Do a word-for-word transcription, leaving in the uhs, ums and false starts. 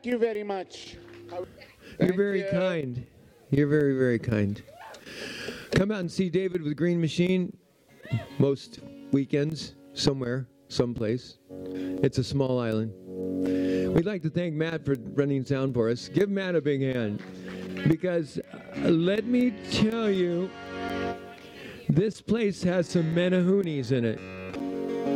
you very much. You're Thank very you. kind. You're very, very kind. Come out and see David with Green Machine most weekends, somewhere, someplace. It's a small island. We'd like to thank Matt for running sound for us. Give Matt a big hand. Because uh, let me tell you, this place has some Menahoonies in it.